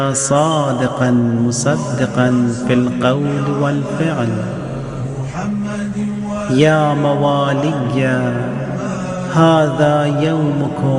صادقا مصدقا في القول والفعل. يا موالي هذا يومكم